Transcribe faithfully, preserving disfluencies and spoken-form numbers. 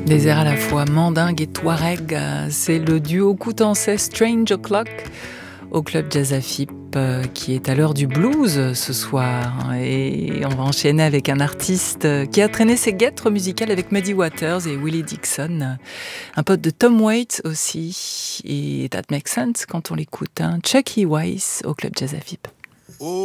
Des airs à la fois mandingue et touareg, euh, c'est le duo coutancais Strange O'Clock au club Jazz Afip euh, qui est à l'heure du blues ce soir. Et on va enchaîner avec un artiste qui a traîné ses guêtres musicales avec Muddy Waters et Willie Dixon, un pote de Tom Waits aussi. Et that makes sense quand on l'écoute, hein. Chucky Weiss au club Jazz Afip.